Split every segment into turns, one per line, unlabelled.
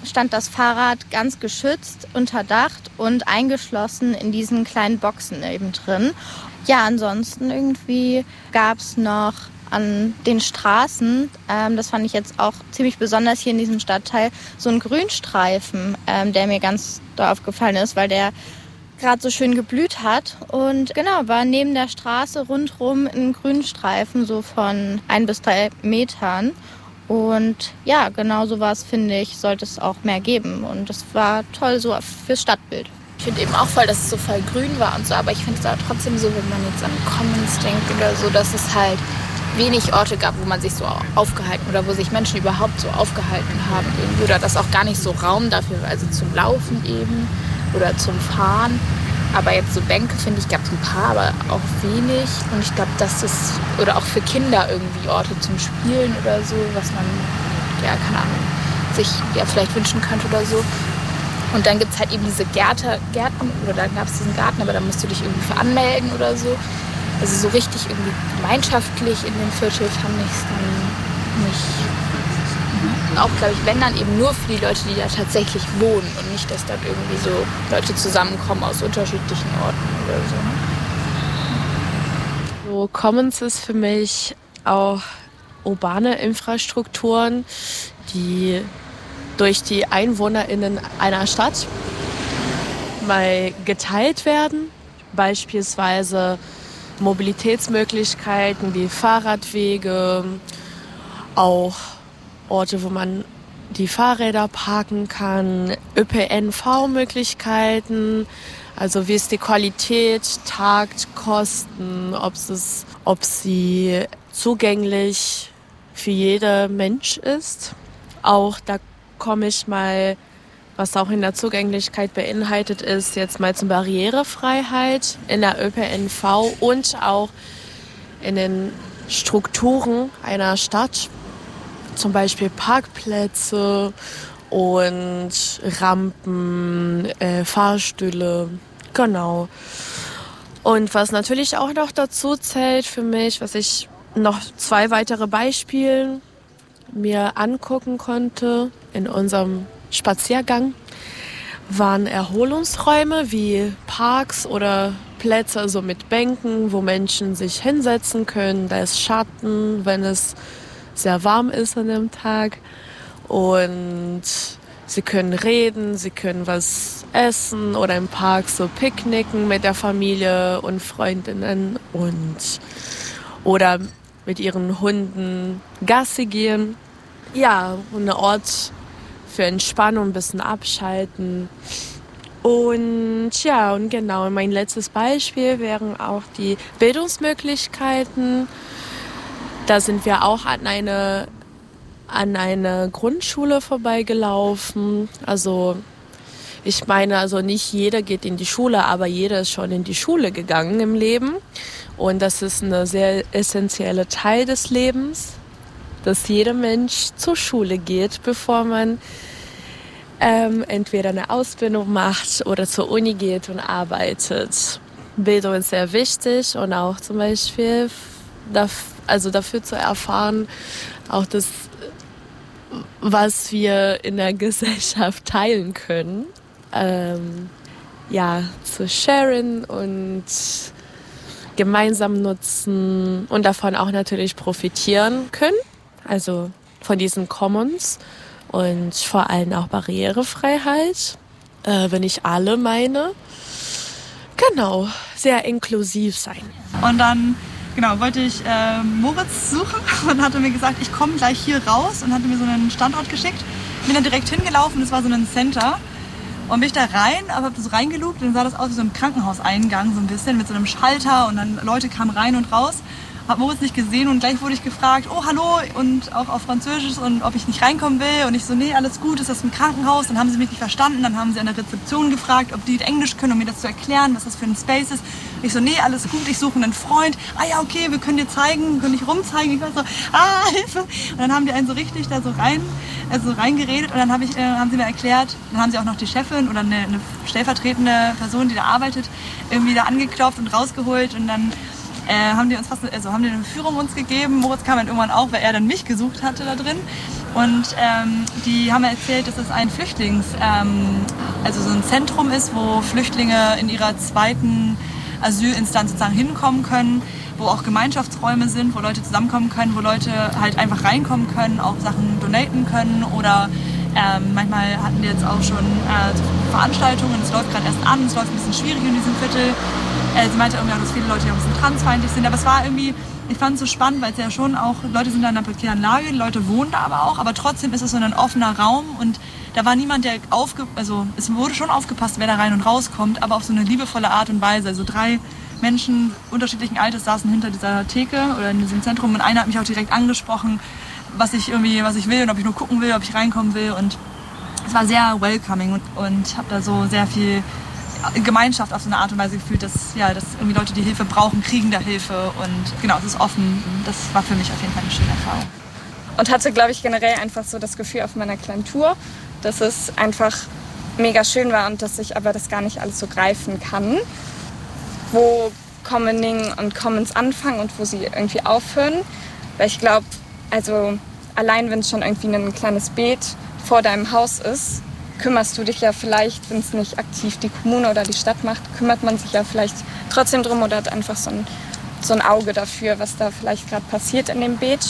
stand das Fahrrad ganz geschützt, unterdacht und eingeschlossen in diesen kleinen Boxen eben drin. Ja, ansonsten irgendwie gab es noch an den Straßen, das fand ich jetzt auch ziemlich besonders hier in diesem Stadtteil, so einen Grünstreifen, der mir ganz doll aufgefallen ist, weil der gerade so schön geblüht hat. Und genau, war neben der Straße rundherum ein Grünstreifen, so von 1 bis 3 Metern. Und ja, genau sowas, finde ich, sollte es auch mehr geben. Und das war toll so fürs Stadtbild.
Ich finde eben auch voll, dass es so voll grün war und so, aber ich finde es aber trotzdem so, wenn man jetzt an Commons denkt oder so, dass es halt wenig Orte gab, wo man sich so aufgehalten oder wo sich Menschen überhaupt so aufgehalten haben irgendwie, oder dass auch gar nicht so Raum dafür war, also zum Laufen eben oder zum Fahren. Aber jetzt so Bänke, finde ich, gab es ein paar, aber auch wenig. Und ich glaube, das ist, oder auch für Kinder irgendwie Orte zum Spielen oder so, was man, ja, keine Ahnung, sich ja vielleicht wünschen könnte oder so. Und dann gibt es halt eben diese Gärten, oder da gab es diesen Garten, aber da musst du dich irgendwie für anmelden oder so. Also so richtig irgendwie gemeinschaftlich in dem Viertel fand ich es dann nicht. Und auch, glaube ich, wenn dann eben nur für die Leute, die da tatsächlich wohnen und nicht, dass dann irgendwie so Leute zusammenkommen aus unterschiedlichen Orten oder so.
So Commons ist für mich auch urbane Infrastrukturen, die durch die EinwohnerInnen einer Stadt mal geteilt werden. Beispielsweise Mobilitätsmöglichkeiten wie Fahrradwege, auch Orte, wo man die Fahrräder parken kann, ÖPNV-Möglichkeiten, also wie ist die Qualität, Takt, Kosten, ob sie zugänglich für jeden Mensch ist. Auch da komme ich mal, was auch in der Zugänglichkeit beinhaltet ist, jetzt mal zur Barrierefreiheit in der ÖPNV und auch in den Strukturen einer Stadt, zum Beispiel Parkplätze und Rampen, Fahrstühle, genau. Und was natürlich auch noch dazu zählt für mich, was ich noch 2 weitere Beispiele mir angucken konnte in unserem Spaziergang, waren Erholungsräume wie Parks oder Plätze, also mit Bänken, wo Menschen sich hinsetzen können. Da ist Schatten, wenn es sehr warm ist an dem Tag. Und sie können reden, sie können was essen oder im Park so picknicken mit der Familie und Freundinnen oder mit ihren Hunden Gassi gehen. Ja, ein Ort für Entspannung, ein bisschen abschalten. Und ja, und genau, mein letztes Beispiel wären auch die Bildungsmöglichkeiten. Da sind wir auch an eine Grundschule vorbeigelaufen. Also ich meine, also nicht jeder geht in die Schule, aber jeder ist schon in die Schule gegangen im Leben. Und das ist ein sehr essentieller Teil des Lebens, dass jeder Mensch zur Schule geht, bevor man entweder eine Ausbildung macht oder zur Uni geht und arbeitet. Bildung ist sehr wichtig und auch zum Beispiel dafür zu erfahren, auch das, was wir in der Gesellschaft teilen können, zu sharen und gemeinsam nutzen und davon auch natürlich profitieren können, also von diesen Commons und vor allem auch Barrierefreiheit, wenn ich alle meine. Genau, sehr inklusiv sein.
Und dann wollte ich Moritz suchen und hatte mir gesagt, ich komme gleich hier raus und hatte mir so einen Standort geschickt. Bin dann direkt hingelaufen, das war so ein Center. Und bin ich da rein, aber habe so reingelugt und dann sah das aus wie so ein Krankenhauseingang, so ein bisschen mit so einem Schalter und dann Leute kamen rein und raus. Hab Moritz nicht gesehen und gleich wurde ich gefragt, oh hallo, und auch auf Französisch und ob ich nicht reinkommen will. Und ich so, nee, alles gut, ist das ein Krankenhaus? Dann haben sie mich nicht verstanden, dann haben sie an der Rezeption gefragt, ob die Englisch können, um mir das zu erklären, was das für ein Space ist. Ich so, nee, alles gut, ich suche einen Freund. Ah ja, okay, wir können dir zeigen, wir können dich rumzeigen. Ich war so, Hilfe. Und dann haben die einen so richtig da so reingeredet und dann haben sie mir erklärt, dann haben sie auch noch die Chefin oder eine stellvertretende Person, die da arbeitet, irgendwie da angeklopft und rausgeholt und dann haben die eine Führung uns gegeben. Moritz kam dann irgendwann auch, weil er dann mich gesucht hatte da drin. Und die haben mir erzählt, dass es ein also so ein Zentrum ist, wo Flüchtlinge in ihrer zweiten Asylinstanz sozusagen hinkommen können, wo auch Gemeinschaftsräume sind, wo Leute zusammenkommen können, wo Leute halt einfach reinkommen können, auch Sachen donaten können oder manchmal hatten die jetzt auch schon Veranstaltungen, es läuft gerade erst an, es läuft ein bisschen schwierig in diesem Viertel. Sie meinte irgendwie auch, dass viele Leute hier ein bisschen transfeindlich sind, aber es war irgendwie, ich fand es so spannend, weil es ja schon auch, Leute sind da in einer prekären Lage, die Leute wohnen da aber auch, aber trotzdem ist es so ein offener Raum und da war niemand, der also es wurde schon aufgepasst, wer da rein und rauskommt, aber auf so eine liebevolle Art und Weise. Also 3 Menschen unterschiedlichen Alters saßen hinter dieser Theke oder in diesem Zentrum und einer hat mich auch direkt angesprochen, was ich will und ob ich nur gucken will, ob ich reinkommen will und es war sehr welcoming und ich habe da so sehr viel Gemeinschaft auf so eine Art und Weise gefühlt, dass irgendwie Leute, die Hilfe brauchen, kriegen da Hilfe und genau, es ist offen. Das war für mich auf jeden Fall eine schöne Erfahrung.
Und hatte, glaube ich, generell einfach so das Gefühl auf meiner kleinen Tour, dass es einfach mega schön war und dass ich aber das gar nicht alles so greifen kann, wo Commoning und Commons anfangen und wo sie irgendwie aufhören. Weil ich glaube, also allein wenn es schon irgendwie ein kleines Beet vor deinem Haus ist, kümmerst du dich ja vielleicht, wenn es nicht aktiv die Kommune oder die Stadt macht, kümmert man sich ja vielleicht trotzdem drum oder hat einfach so ein Auge dafür, was da vielleicht gerade passiert in dem Beet.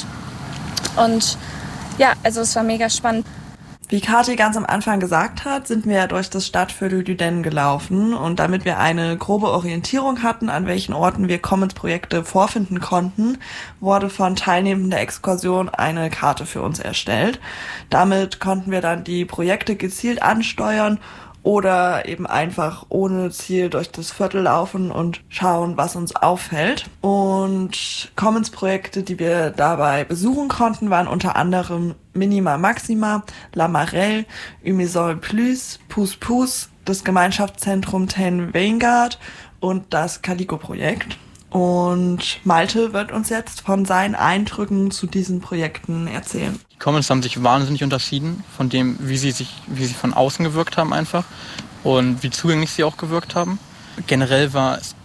Und ja, also es war mega spannend.
Wie Kathi ganz am Anfang gesagt hat, sind wir ja durch das Stadtviertel Dudenne gelaufen und damit wir eine grobe Orientierung hatten, an welchen Orten wir Commons-Projekte vorfinden konnten, wurde von Teilnehmenden der Exkursion eine Karte für uns erstellt. Damit konnten wir dann die Projekte gezielt ansteuern oder eben einfach ohne Ziel durch das Viertel laufen und schauen, was uns auffällt. Und Commons-Projekte, die wir dabei besuchen konnten, waren unter anderem Minima Maxima, La Marelle, Umisol Plus, Pus Pus, das Gemeinschaftszentrum Ten Vanguard und das Calico-Projekt. Und Malte wird uns jetzt von seinen Eindrücken zu diesen Projekten erzählen.
Die Commons haben sich wahnsinnig unterschieden von dem, wie sie von außen gewirkt haben einfach und wie zugänglich sie auch gewirkt haben. Generell war es,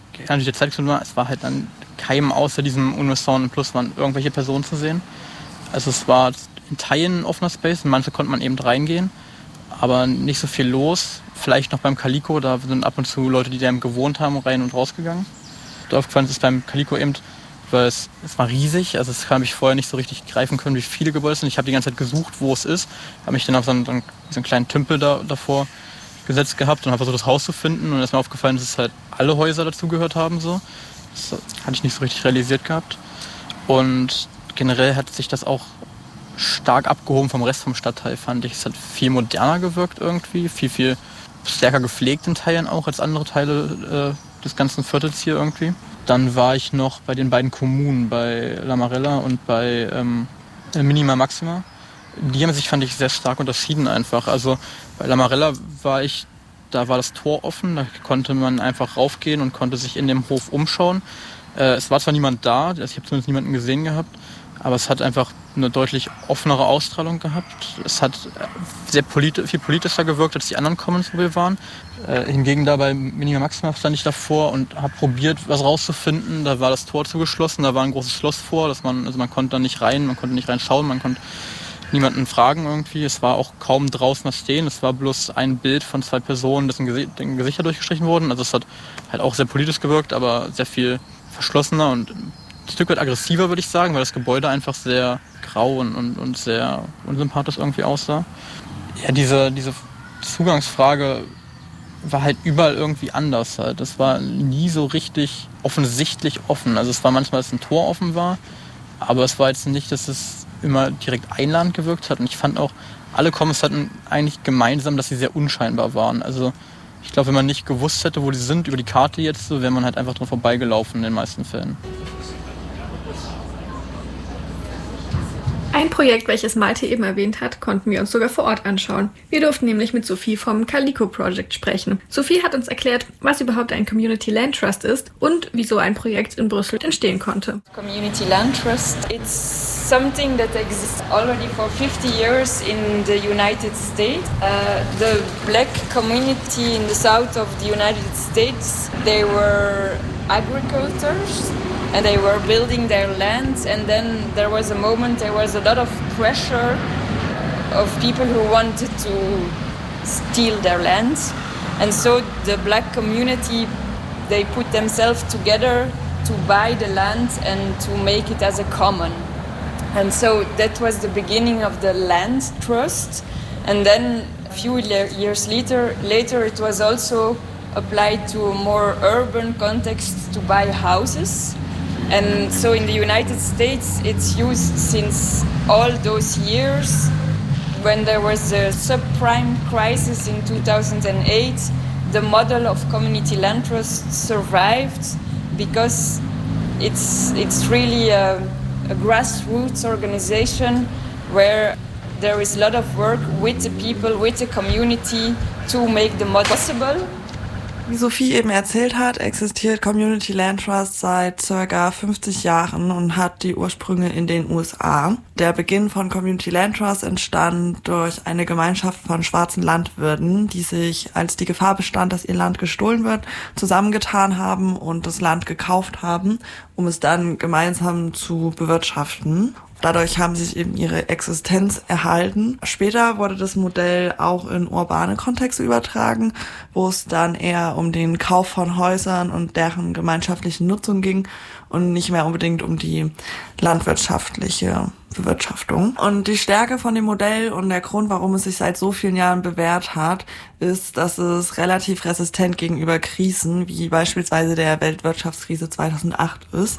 es war halt an keinem außer diesem Universal Plus waren irgendwelche Personen zu sehen. Also es war in Teilen ein offener Space, in manche konnte man eben reingehen, aber nicht so viel los. Vielleicht noch beim Calico, da sind ab und zu Leute, die da eben gewohnt haben, rein und rausgegangen. Aufgefallen ist beim Calico eben, weil es war riesig, also das habe ich vorher nicht so richtig greifen können, wie viele Gebäude sind. Ich habe die ganze Zeit gesucht, wo es ist, habe mich dann auf so einen kleinen Tümpel davor gesetzt gehabt und habe versucht, das Haus zu finden und dann ist mir aufgefallen, dass es halt alle Häuser dazugehört haben. So. Das hatte ich nicht so richtig realisiert gehabt und generell hat sich das auch stark abgehoben vom Rest vom Stadtteil, fand ich. Es hat viel moderner gewirkt irgendwie, viel stärker gepflegt in Teilen auch als andere Teile des ganzen Viertels hier irgendwie. Dann war ich noch bei den beiden Kommunen, bei La Marella und bei Minima Maxima. Die haben sich, fand ich, sehr stark unterschieden einfach. Also bei La Marella da war das Tor offen, da konnte man einfach raufgehen und konnte sich in dem Hof umschauen. Es war zwar niemand da, also ich habe zumindest niemanden gesehen gehabt, aber es hat einfach eine deutlich offenere Ausstrahlung gehabt. Es hat viel politischer gewirkt, als die anderen Commons, wo wir waren. Hingegen da bei Minima Maxima stand ich davor und habe probiert, was rauszufinden. Da war das Tor zugeschlossen, da war ein großes Schloss vor, man konnte da nicht rein, man konnte nicht reinschauen, man konnte niemanden fragen irgendwie. Es war auch kaum draußen was stehen. Es war bloß ein Bild von 2 Personen, dessen Gesichter durchgestrichen wurden. Also es hat halt auch sehr politisch gewirkt, aber sehr viel verschlossener und ein Stück weit aggressiver, würde ich sagen, weil das Gebäude einfach sehr grau und sehr unsympathisch irgendwie aussah. Ja, diese Zugangsfrage war halt überall irgendwie anders halt. Das war nie so richtig offensichtlich offen. Also es war manchmal, dass ein Tor offen war, aber es war jetzt nicht, dass es immer direkt einladend gewirkt hat. Und ich fand auch, alle Commons hatten eigentlich gemeinsam, dass sie sehr unscheinbar waren. Also ich glaube, wenn man nicht gewusst hätte, wo die sind, über die Karte jetzt, so wäre man halt einfach dran vorbeigelaufen in den meisten Fällen.
Ein Projekt, welches Malte eben erwähnt hat, konnten wir uns sogar vor Ort anschauen. Wir durften nämlich mit Sophie vom Calico Project sprechen. Sophie hat uns erklärt, was überhaupt ein Community Land Trust ist und wieso ein Projekt in Brüssel entstehen konnte.
Community Land Trust, it's something that exists already for 50 years in the United States. The black community in the south of the United States, they were agricultors. And they were building their lands, and then there was a moment, there was a lot of pressure of people who wanted to steal their land. And so the black community, they put themselves together to buy the land and to make it as a common. And so that was the beginning of the land trust. And then a few years later it was also applied to a more urban context to buy houses. And so in the United States, it's used since all those years. When there was a subprime crisis in 2008, the model of community land trust survived because it's really a grassroots organization where there is a lot of work with the people, with the community to make the model possible.
Wie Sophie eben erzählt hat, existiert Community Land Trust seit ca. 50 Jahren und hat die Ursprünge in den USA. Der Beginn von Community Land Trust entstand durch eine Gemeinschaft von schwarzen Landwirten, die sich, als die Gefahr bestand, dass ihr Land gestohlen wird, zusammengetan haben und das Land gekauft haben, um es dann gemeinsam zu bewirtschaften. Dadurch haben sie sich eben ihre Existenz erhalten. Später wurde das Modell auch in urbane Kontexte übertragen, wo es dann eher um den Kauf von Häusern und deren gemeinschaftlichen Nutzung ging und nicht mehr unbedingt um die landwirtschaftliche Bewirtschaftung. Und die Stärke von dem Modell und der Grund, warum es sich seit so vielen Jahren bewährt hat, ist, dass es relativ resistent gegenüber Krisen, wie beispielsweise der Weltwirtschaftskrise 2008 ist.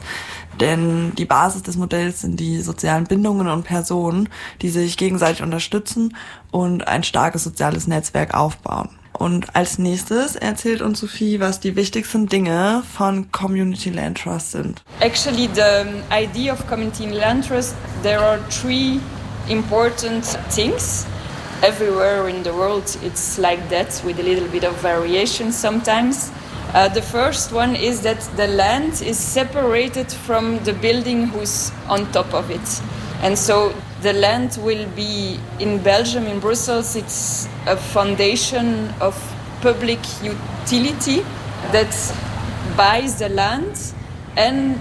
Denn die Basis des Modells sind die sozialen Bindungen und Personen, die sich gegenseitig unterstützen und ein starkes soziales Netzwerk aufbauen. Und als nächstes erzählt uns Sophie, was die wichtigsten Dinge von Community Land Trust sind.
Actually, the idea of Community Land Trust, there are three important things. Everywhere in the world it's like that, with a little bit of variation sometimes. The first one is that the land is separated from the building who's on top of it. And so the land will be, in Belgium, in Brussels, it's a foundation of public utility that buys the land and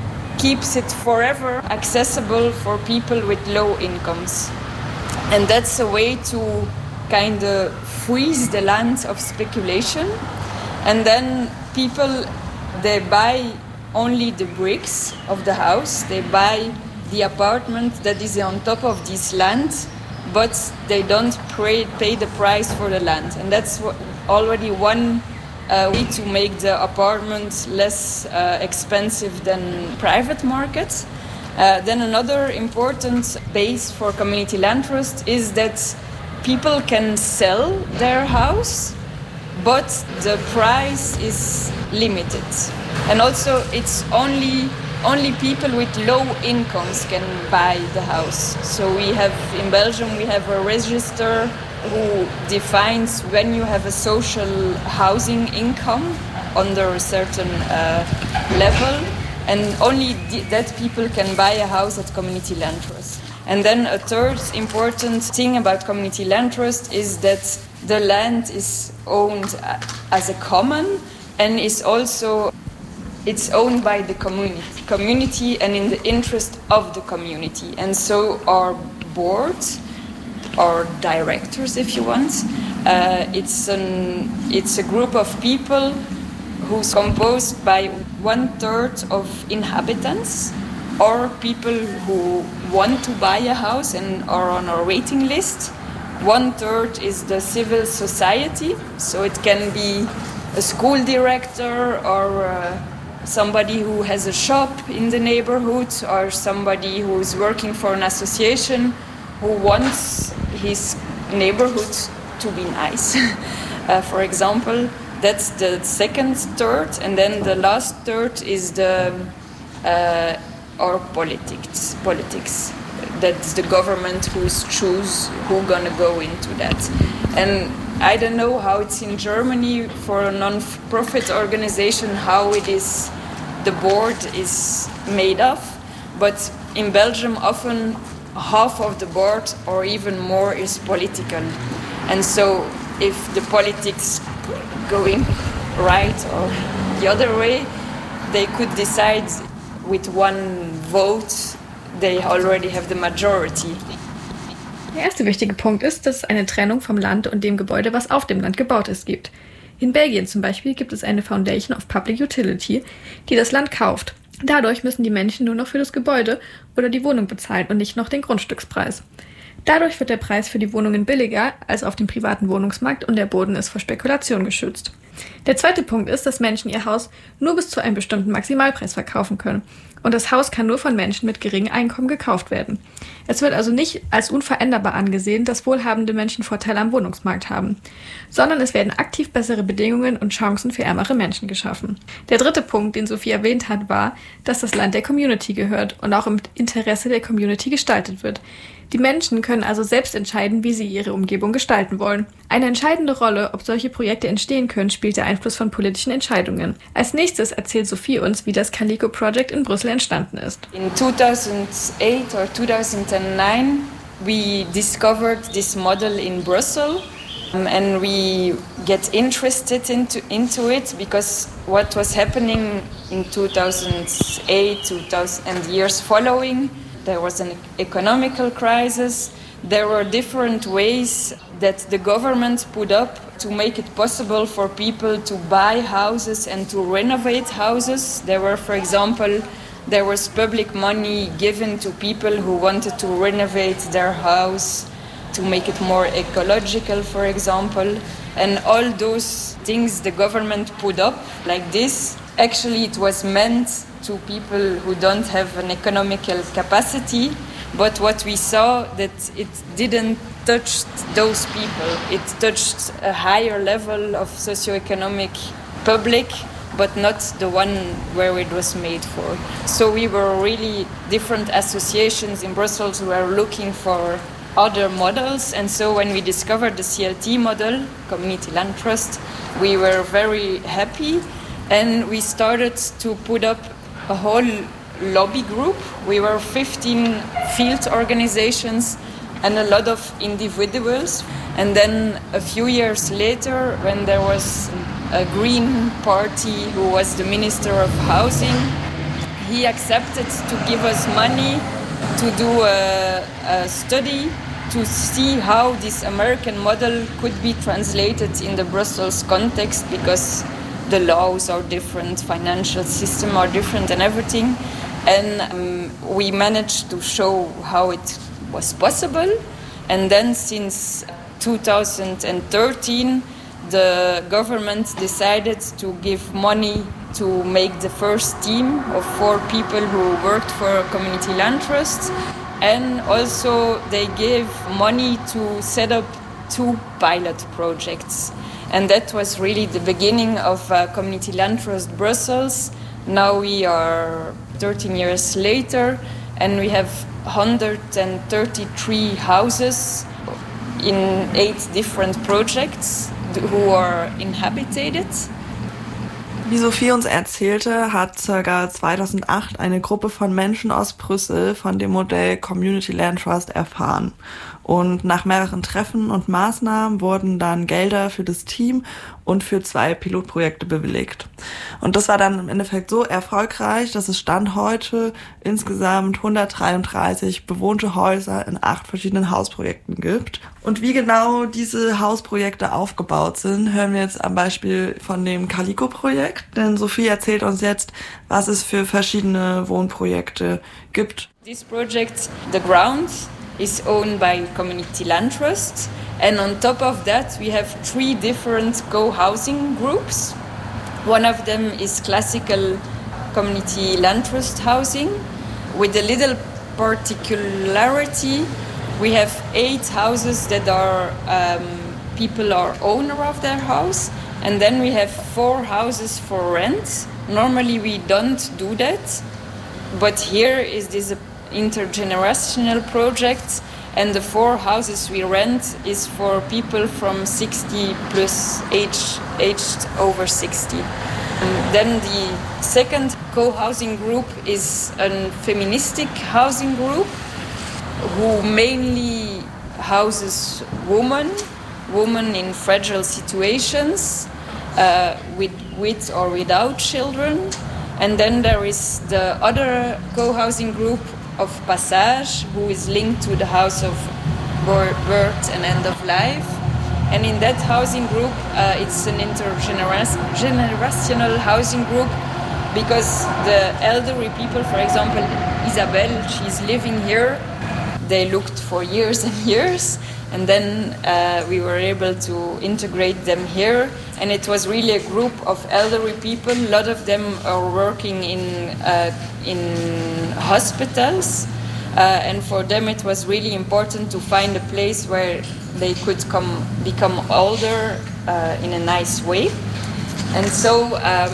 keeps it forever accessible for people with low incomes. And that's a way to kind of freeze the land of speculation. And then people, they buy only the bricks of the house, they buy the apartment that is on top of this land, but they don't pay the price for the land. And that's already one way to make the apartment less expensive than private markets. Then another important base for community land trust is that people can sell their house, but the price is limited. And also it's only people with low incomes can buy the house. So we have, in Belgium, we have a register who defines when you have a social housing income under a certain level, and only that people can buy a house at Community Land Trust. And then a third important thing about Community Land Trust is that the land is owned as a common and is also, it's owned by the community and in the interest of the community. And so our board, or directors if you want, it's a group of people who's composed by 1/3 of inhabitants or people who want to buy a house and are on our waiting list. 1/3 is the civil society, so it can be a school director or somebody who has a shop in the neighborhood or somebody who's working for an association who wants his neighborhood to be nice. For example, that's the second third, and then the last third is the our politics. That's the government who's choose who gonna go into that. And I don't know how it's in Germany for a non-profit organization, how it is, the board is made of, but in Belgium often half of the board or even more is political. And so if the politics going right or the other way, they could decide with one vote, they already have the majority.
Der erste wichtige Punkt ist, dass es eine Trennung vom Land und dem Gebäude, was auf dem Land gebaut ist, gibt. In Belgien zum Beispiel gibt es eine Foundation of Public Utility, die das Land kauft. Dadurch müssen die Menschen nur noch für das Gebäude oder die Wohnung bezahlen und nicht noch den Grundstückspreis. Dadurch wird der Preis für die Wohnungen billiger als auf dem privaten Wohnungsmarkt und der Boden ist vor Spekulation geschützt. Der zweite Punkt ist, dass Menschen ihr Haus nur bis zu einem bestimmten Maximalpreis verkaufen können. Und das Haus kann nur von Menschen mit geringem Einkommen gekauft werden. Es wird also nicht als unveränderbar angesehen, dass wohlhabende Menschen Vorteile am Wohnungsmarkt haben, sondern es werden aktiv bessere Bedingungen und Chancen für ärmere Menschen geschaffen. Der dritte Punkt, den Sophie erwähnt hat, war, dass das Land der Community gehört und auch im Interesse der Community gestaltet wird. Die Menschen können also selbst entscheiden, wie sie ihre Umgebung gestalten wollen. Eine entscheidende Rolle, ob solche Projekte entstehen können, spielt der Einfluss von politischen Entscheidungen. Als nächstes erzählt Sophie uns, wie das Calico Project in Brüssel entstanden ist.
In 2008 or 2009 we discovered this model in Brussels and we get interested into it because what was happening in 2008, 2000 and years following, there was an economical crisis. There were different ways that the government put up to make it possible for people to buy houses and to renovate houses. There were, for example, there was public money given to people who wanted to renovate their house to make it more ecological, for example. And all those things the government put up like this, actually it was meant to people who don't have an economical capacity, but what we saw that it didn't touch those people. It touched a higher level of socioeconomic public, but not the one where it was made for. So we were really different associations in Brussels who were looking for other models, and so when we discovered the CLT model, Community Land Trust, we were very happy, and we started to put up a whole lobby group. We were 15 field organizations and a lot of individuals. And then a few years later, when there was a Green Party who was the Minister of Housing, he accepted to give us money to do a study to see how this American model could be translated in the Brussels context, because the laws are different, financial system are different and everything. And we managed to show how it was possible. And then since 2013, the government decided to give money to make the first team of 4 people who worked for Community Land Trust. And also they gave money to set up 2 pilot projects. And that was really the beginning of Community Land Trust Brussels. Now we are 13 years later and we have 133 houses in 8 different projects who are inhabited.
Wie Sophie uns erzählte, hat ca. 2008 eine Gruppe von Menschen aus Brüssel von dem Modell Community Land Trust erfahren. Und nach mehreren Treffen und Maßnahmen wurden dann Gelder für das Team und für 2 Pilotprojekte bewilligt. Und das war dann im Endeffekt so erfolgreich, dass es Stand heute insgesamt 133 bewohnte Häuser in 8 verschiedenen Hausprojekten gibt. Und wie genau diese Hausprojekte aufgebaut sind, hören wir jetzt am Beispiel von dem Calico-Projekt. Denn Sophie erzählt uns jetzt, was es für verschiedene Wohnprojekte gibt.
This project, The Ground, is owned by Community Land Trust, and on top of that we have 3 different co-housing groups. One of them is classical Community Land Trust housing, with a little particularity. We have 8 houses that are people are owner of their house, and then we have 4 houses for rent. Normally we don't do that, but here is this intergenerational project, and the 4 houses we rent is for people from 60 plus aged over 60. And then the second co-housing group is a feministic housing group who mainly houses women in fragile situations, with or without children. And then there is the other co-housing group of Passage, who is linked to the House of birth and end of life. And in that housing group, it's an intergenerational housing group because the elderly people, for example, Isabel, she's living here. They looked for years and years, and then we were able to integrate them here. And it was really a group of elderly people. A lot of them are working in hospitals, and for them it was really important to find a place where they could become older in a nice way. And so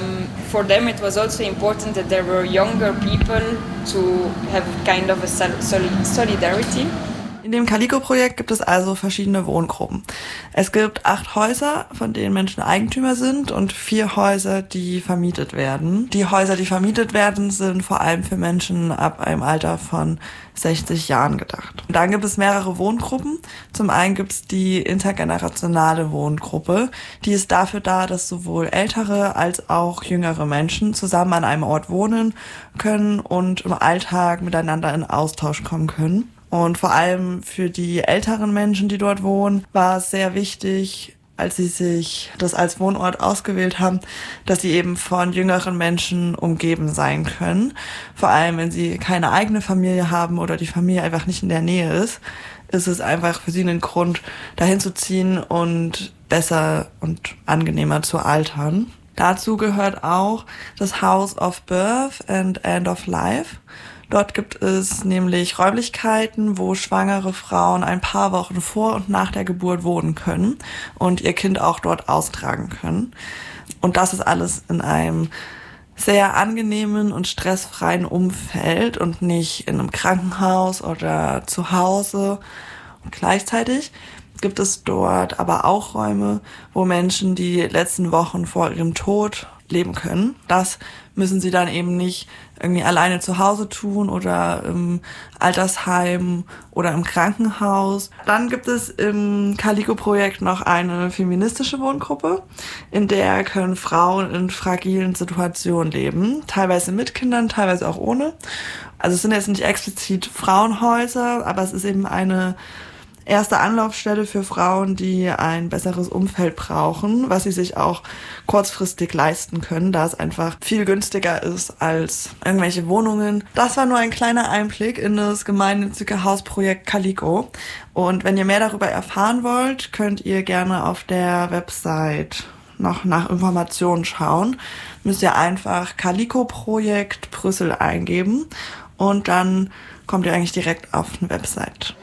for them it was also important that there were younger people to have kind of a solidarity.
In dem Calico-Projekt gibt es also verschiedene Wohngruppen. Es gibt 8 Häuser, von denen Menschen Eigentümer sind und 4 Häuser, die vermietet werden. Die Häuser, die vermietet werden, sind vor allem für Menschen ab einem Alter von 60 Jahren gedacht. Und dann gibt es mehrere Wohngruppen. Zum einen gibt es die intergenerationale Wohngruppe. Die ist dafür da, dass sowohl ältere als auch jüngere Menschen zusammen an einem Ort wohnen können und im Alltag miteinander in Austausch kommen können. Und vor allem für die älteren Menschen, die dort wohnen, war es sehr wichtig, als sie sich das als Wohnort ausgewählt haben, dass sie eben von jüngeren Menschen umgeben sein können. Vor allem, wenn sie keine eigene Familie haben oder die Familie einfach nicht in der Nähe ist es einfach für sie ein Grund, dahin zu ziehen und besser und angenehmer zu altern. Dazu gehört auch das House of Birth and End of Life. Dort gibt es nämlich Räumlichkeiten, wo schwangere Frauen ein paar Wochen vor und nach der Geburt wohnen können und ihr Kind auch dort austragen können. Und das ist alles in einem sehr angenehmen und stressfreien Umfeld und nicht in einem Krankenhaus oder zu Hause. Und gleichzeitig gibt es dort aber auch Räume, wo Menschen die letzten Wochen vor ihrem Tod leben können. Das müssen sie dann eben nicht irgendwie alleine zu Hause tun oder im Altersheim oder im Krankenhaus. Dann gibt es im Calico-Projekt noch eine feministische Wohngruppe, in der können Frauen in fragilen Situationen leben, teilweise mit Kindern, teilweise auch ohne. Also es sind jetzt nicht explizit Frauenhäuser, aber es ist eben eine erste Anlaufstelle für Frauen, die ein besseres Umfeld brauchen, was sie sich auch kurzfristig leisten können, da es einfach viel günstiger ist als irgendwelche Wohnungen. Das war nur ein kleiner Einblick in das gemeinnützige Hausprojekt Calico. Und wenn ihr mehr darüber erfahren wollt, könnt ihr gerne auf der Website noch nach Informationen schauen. Müsst ihr einfach Calico-Projekt Brüssel eingeben und dann kommt ihr eigentlich direkt auf eine Website.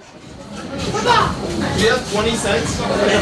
Yeah, 20 cents.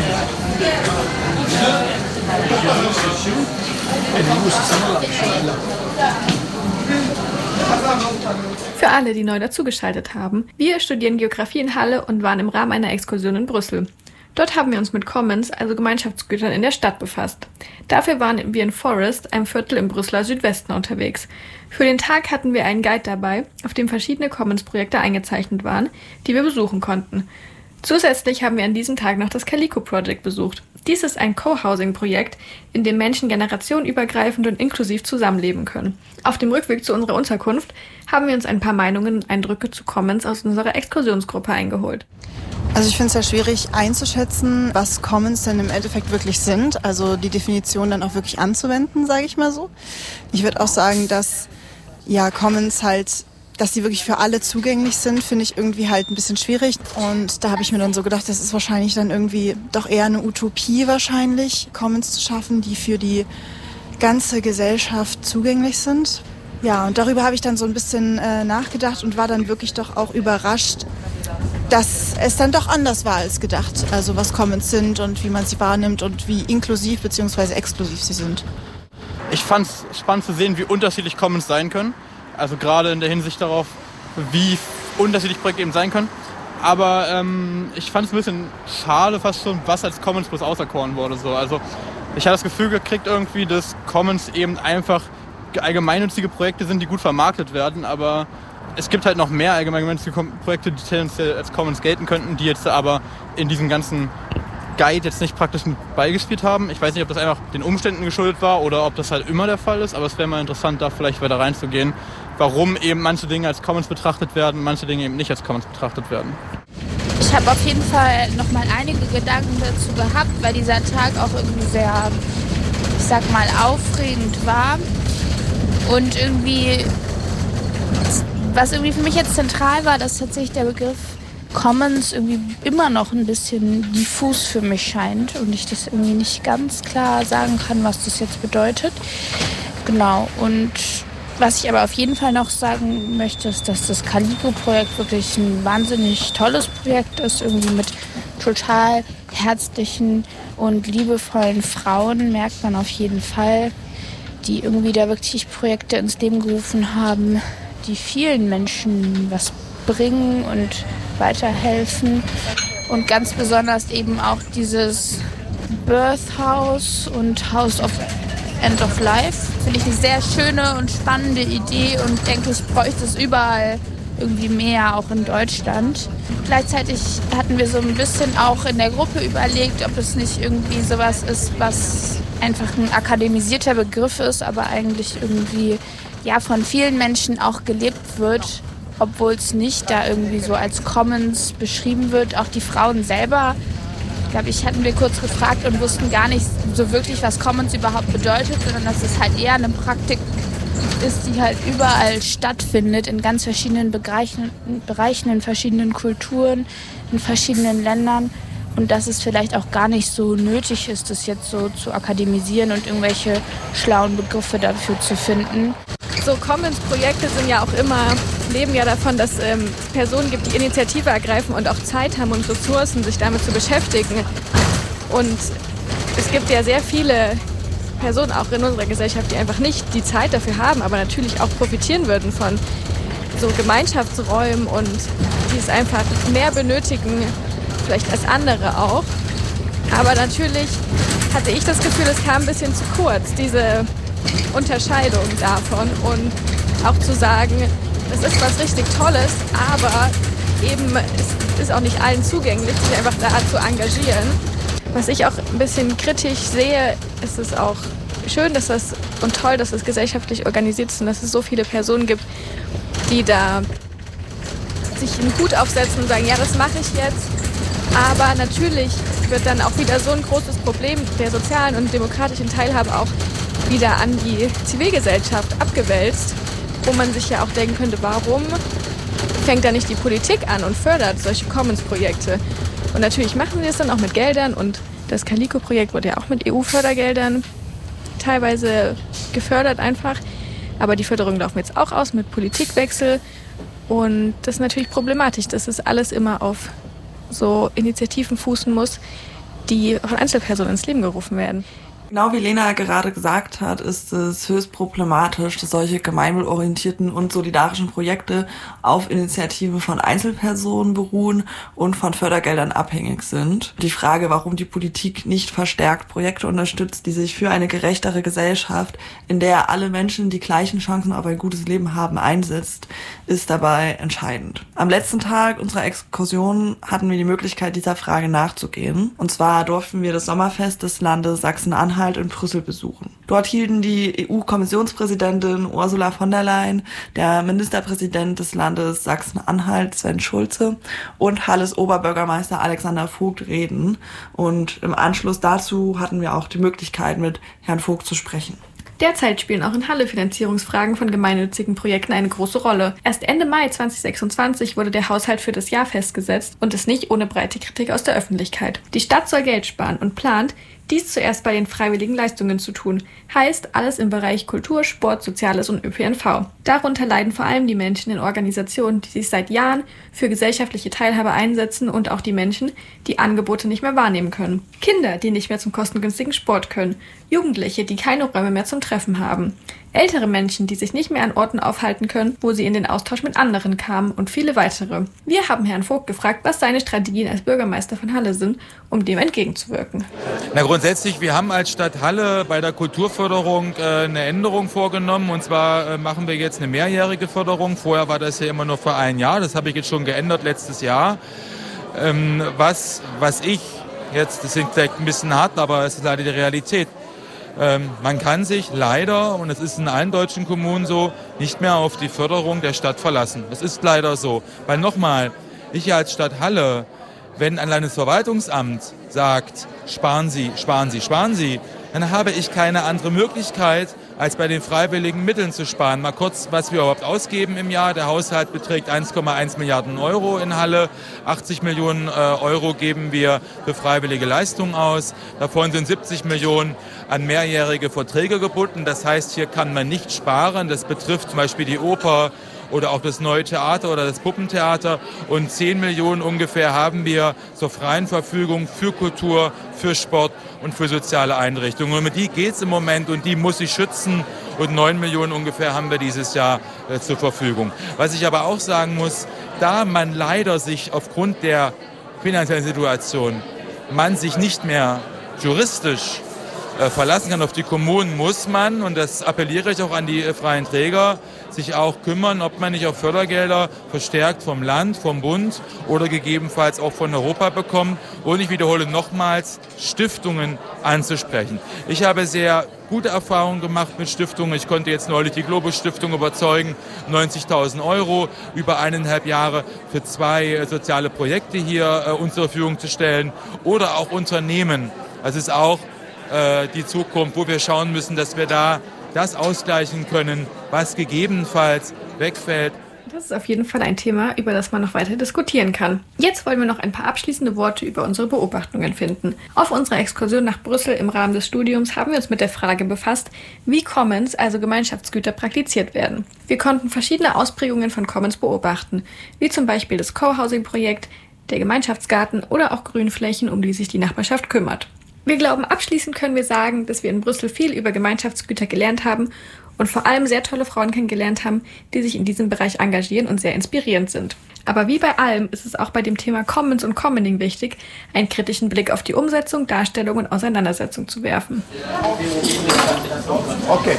Für alle, die neu dazugeschaltet haben, wir studieren Geografie in Halle und waren im Rahmen einer Exkursion in Brüssel. Dort haben wir uns mit Commons, also Gemeinschaftsgütern in der Stadt, befasst. Dafür waren wir in Forest, einem Viertel im Brüsseler Südwesten, unterwegs. Für den Tag hatten wir einen Guide dabei, auf dem verschiedene Commons-Projekte eingezeichnet waren, die wir besuchen konnten. Zusätzlich haben wir an diesem Tag noch das Calico Project besucht. Dies ist ein Co-Housing-Projekt, in dem Menschen generationenübergreifend und inklusiv zusammenleben können. Auf dem Rückweg zu unserer Unterkunft haben wir uns ein paar Meinungen und Eindrücke zu Commons aus unserer Exkursionsgruppe eingeholt.
Also ich finde es ja schwierig einzuschätzen, was Commons denn im Endeffekt wirklich sind, also die Definition dann auch wirklich anzuwenden, sage ich mal so. Ich würde auch sagen, dass Commons halt, dass die wirklich für alle zugänglich sind, finde ich irgendwie halt ein bisschen schwierig. Und da habe ich mir dann so gedacht, das ist wahrscheinlich dann irgendwie doch eher eine Utopie wahrscheinlich, Commons zu schaffen, die für die ganze Gesellschaft zugänglich sind. Ja, und darüber habe ich dann so ein bisschen nachgedacht und war dann wirklich doch auch überrascht, dass es dann doch anders war als gedacht. Also was Commons sind und wie man sie wahrnimmt und wie inklusiv bzw. exklusiv sie sind.
Ich fand es spannend zu sehen, wie unterschiedlich Commons sein können. Also gerade in der Hinsicht darauf, wie unterschiedlich Projekte eben sein können. Aber ich fand es ein bisschen schade fast schon, was als Commons bloß auserkoren wurde. So. Also ich habe das Gefühl gekriegt irgendwie, dass Commons eben einfach allgemeinnützige Projekte sind, die gut vermarktet werden. Aber es gibt halt noch mehr allgemeinnützige Projekte, die tendenziell als Commons gelten könnten, die jetzt aber in diesem ganzen Guide jetzt nicht praktisch mit beigespielt haben. Ich weiß nicht, ob das einfach den Umständen geschuldet war oder ob das halt immer der Fall ist, aber es wäre mal interessant, da vielleicht weiter reinzugehen, warum eben manche Dinge als Commons betrachtet werden, manche Dinge eben nicht als Commons betrachtet werden.
Ich habe auf jeden Fall nochmal einige Gedanken dazu gehabt, weil dieser Tag auch irgendwie sehr, ich sag mal, aufregend war. Und irgendwie, was irgendwie für mich jetzt zentral war, dass tatsächlich der Begriff Commons irgendwie immer noch ein bisschen diffus für mich scheint und ich das irgendwie nicht ganz klar sagen kann, was das jetzt bedeutet. Genau, und was ich aber auf jeden Fall noch sagen möchte, ist, dass das Calico-Projekt wirklich ein wahnsinnig tolles Projekt ist, irgendwie mit total herzlichen und liebevollen Frauen, merkt man auf jeden Fall, die irgendwie da wirklich Projekte ins Leben gerufen haben, die vielen Menschen was bringen und weiterhelfen. Und ganz besonders eben auch dieses Birth House und House of End of Life. Finde ich eine sehr schöne und spannende Idee und denke, ich bräuchte es überall irgendwie mehr, auch in Deutschland. Gleichzeitig hatten wir so ein bisschen auch in der Gruppe überlegt, ob es nicht irgendwie sowas ist, was einfach ein akademisierter Begriff ist, aber eigentlich irgendwie ja von vielen Menschen auch gelebt wird, obwohl es nicht da irgendwie so als Commons beschrieben wird. Auch die Frauen selber, glaube ich, hatten wir kurz gefragt und wussten gar nicht so wirklich, was Commons überhaupt bedeutet, sondern dass es halt eher eine Praktik ist, die halt überall stattfindet, in ganz verschiedenen Bereichen, in verschiedenen Kulturen, in verschiedenen Ländern. Und dass es vielleicht auch gar nicht so nötig ist, das jetzt so zu akademisieren und irgendwelche schlauen Begriffe dafür zu finden.
So Commons-Projekte sind ja auch immer, leben ja davon, dass es Personen gibt, die Initiative ergreifen und auch Zeit haben und Ressourcen, sich damit zu beschäftigen. Und es gibt ja sehr viele Personen auch in unserer Gesellschaft, die einfach nicht die Zeit dafür haben, aber natürlich auch profitieren würden von so Gemeinschaftsräumen und die es einfach mehr benötigen, vielleicht als andere auch. Aber natürlich hatte ich das Gefühl, es kam ein bisschen zu kurz, diese Unterscheidung davon und auch zu sagen, das ist was richtig Tolles, aber eben es ist auch nicht allen zugänglich, sich einfach da zu engagieren. Was ich auch ein bisschen kritisch sehe, ist es auch schön, dass das und toll, dass es gesellschaftlich organisiert ist und dass es so viele Personen gibt, die da sich einen Hut aufsetzen und sagen, ja, das mache ich jetzt. Aber natürlich wird dann auch wieder so ein großes Problem der sozialen und demokratischen Teilhabe auch wieder an die Zivilgesellschaft abgewälzt, wo man sich ja auch denken könnte, warum fängt da nicht die Politik an und fördert solche Commons-Projekte? Und natürlich machen sie es dann auch mit Geldern und das Calico-Projekt wurde ja auch mit EU-Fördergeldern teilweise gefördert einfach. Aber die Förderungen laufen jetzt auch aus mit Politikwechsel und das ist natürlich problematisch, dass es alles immer auf so Initiativen fußen muss, die von Einzelpersonen ins Leben gerufen werden.
Genau wie Lena gerade gesagt hat, ist es höchst problematisch, dass solche gemeinwohlorientierten und solidarischen Projekte auf Initiativen von Einzelpersonen beruhen und von Fördergeldern abhängig sind. Die Frage, warum die Politik nicht verstärkt Projekte unterstützt, die sich für eine gerechtere Gesellschaft, in der alle Menschen die gleichen Chancen auf ein gutes Leben haben, einsetzt, ist dabei entscheidend. Am letzten Tag unserer Exkursion hatten wir die Möglichkeit, dieser Frage nachzugehen. Und zwar durften wir das Sommerfest des Landes Sachsen-Anhalt in Brüssel besuchen. Dort hielten die EU-Kommissionspräsidentin Ursula von der Leyen, der Ministerpräsident des Landes Sachsen-Anhalt Sven Schulze und Halles Oberbürgermeister Alexander Vogt Reden. Und im Anschluss dazu hatten wir auch die Möglichkeit, mit Herrn Vogt zu sprechen.
Derzeit spielen auch in Halle Finanzierungsfragen von gemeinnützigen Projekten eine große Rolle. Erst Ende Mai 2026 wurde der Haushalt für das Jahr festgesetzt und ist nicht ohne breite Kritik aus der Öffentlichkeit. Die Stadt soll Geld sparen und plant, dies zuerst bei den freiwilligen Leistungen zu tun. Heißt, alles im Bereich Kultur, Sport, Soziales und ÖPNV. Darunter leiden vor allem die Menschen in Organisationen, die sich seit Jahren für gesellschaftliche Teilhabe einsetzen und auch die Menschen, die Angebote nicht mehr wahrnehmen können. Kinder, die nicht mehr zum kostengünstigen Sport können. Jugendliche, die keine Räume mehr zum Treffen haben. Ältere Menschen, die sich nicht mehr an Orten aufhalten können, wo sie in den Austausch mit anderen kamen und viele weitere. Wir haben Herrn Vogt gefragt, was seine Strategien als Bürgermeister von Halle sind, um dem entgegenzuwirken.
Na, grundsätzlich, wir haben als Stadt Halle bei der Kulturförderung eine Änderung vorgenommen. Und zwar machen wir jetzt eine mehrjährige Förderung. Vorher war das ja immer nur für ein Jahr. Das habe ich jetzt schon geändert letztes Jahr. Was ich jetzt, das klingt vielleicht ein bisschen hart, aber es ist leider die Realität. Man kann sich leider, und es ist in allen deutschen Kommunen so, nicht mehr auf die Förderung der Stadt verlassen. Das ist leider so. Weil nochmal, ich als Stadt Halle wenn ein Landesverwaltungsamt sagt, sparen Sie, sparen Sie, sparen Sie, dann habe ich keine andere Möglichkeit, als bei den freiwilligen Mitteln zu sparen. Mal kurz, was wir überhaupt ausgeben im Jahr. Der Haushalt beträgt 1,1 Milliarden Euro in Halle. 80 Millionen Euro geben wir für freiwillige Leistungen aus. Davon sind 70 Millionen an mehrjährige Verträge gebunden. Das heißt, hier kann man nicht sparen. Das betrifft zum Beispiel die Oper oder auch das Neue Theater oder das Puppentheater. Und 10 Millionen ungefähr haben wir zur freien Verfügung für Kultur, für Sport und für soziale Einrichtungen. Und mit die geht es im Moment und die muss ich schützen. Und 9 Millionen ungefähr haben wir dieses Jahr zur Verfügung. Was ich aber auch sagen muss, da man leider sich aufgrund der finanziellen Situation sich nicht mehr juristisch verlassen kann auf die Kommunen, muss man, und das appelliere ich auch an die freien Träger, sich auch kümmern, ob man nicht auch Fördergelder verstärkt vom Land, vom Bund oder gegebenenfalls auch von Europa bekommt. Und ich wiederhole nochmals, Stiftungen anzusprechen. Ich habe sehr gute Erfahrungen gemacht mit Stiftungen. Ich konnte jetzt neulich die Globus-Stiftung überzeugen, 90.000 Euro über 1,5 Jahre für 2 soziale Projekte hier uns zur Verfügung zu stellen. Oder auch Unternehmen. Das ist auch die Zukunft, wo wir schauen müssen, dass wir da das ausgleichen können, was gegebenenfalls wegfällt.
Das ist auf jeden Fall ein Thema, über das man noch weiter diskutieren kann. Jetzt wollen wir noch ein paar abschließende Worte über unsere Beobachtungen finden. Auf unserer Exkursion nach Brüssel im Rahmen des Studiums haben wir uns mit der Frage befasst, wie Commons, also Gemeinschaftsgüter, praktiziert werden. Wir konnten verschiedene Ausprägungen von Commons beobachten, wie zum Beispiel das Co-Housing-Projekt, der Gemeinschaftsgarten oder auch Grünflächen, um die sich die Nachbarschaft kümmert. Wir glauben, abschließend können wir sagen, dass wir in Brüssel viel über Gemeinschaftsgüter gelernt haben und vor allem sehr tolle Frauen kennengelernt haben, die sich in diesem Bereich engagieren und sehr inspirierend sind. Aber wie bei allem ist es auch bei dem Thema Commons und Commoning wichtig, einen kritischen Blick auf die Umsetzung, Darstellung und Auseinandersetzung zu werfen.
Okay.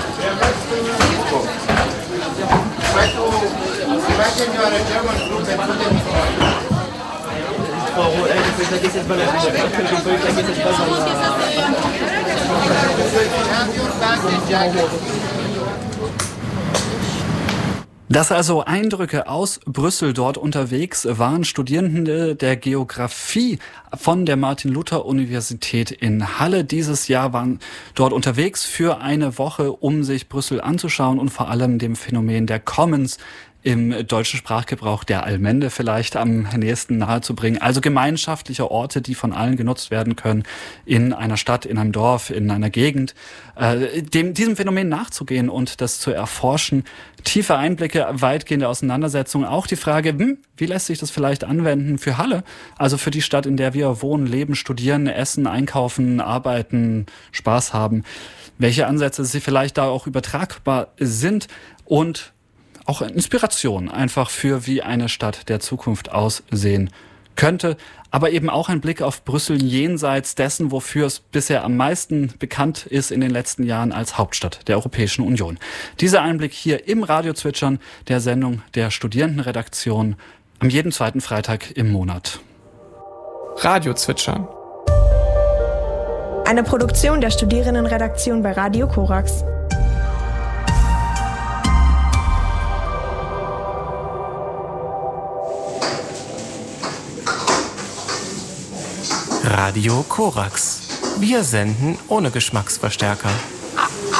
Das also Eindrücke aus Brüssel. Dort unterwegs waren Studierende der Geografie von der Martin-Luther-Universität in Halle. Dieses Jahr waren dort unterwegs für eine Woche, um sich Brüssel anzuschauen und vor allem dem Phänomen der Commons im deutschen Sprachgebrauch der Allmende vielleicht am nächsten nahezubringen. Also gemeinschaftliche Orte, die von allen genutzt werden können, in einer Stadt, in einem Dorf, in einer Gegend, diesem Phänomen nachzugehen und das zu erforschen. Tiefe Einblicke, weitgehende Auseinandersetzungen. Auch die Frage, wie lässt sich das vielleicht anwenden für Halle? Also für die Stadt, in der wir wohnen, leben, studieren, essen, einkaufen, arbeiten, Spaß haben. Welche Ansätze sie vielleicht da auch übertragbar sind und auch Inspiration einfach für, wie eine Stadt der Zukunft aussehen könnte. Aber eben auch ein Blick auf Brüssel jenseits dessen, wofür es bisher am meisten bekannt ist in den letzten Jahren als Hauptstadt der Europäischen Union. Dieser Einblick hier im Radio-Zwitschern der Sendung der Studierendenredaktion am jeden zweiten Freitag im Monat.
Radio-Zwitschern.
Eine Produktion der Studierendenredaktion bei Radio Korax.
Radio Korax. Wir senden ohne Geschmacksverstärker.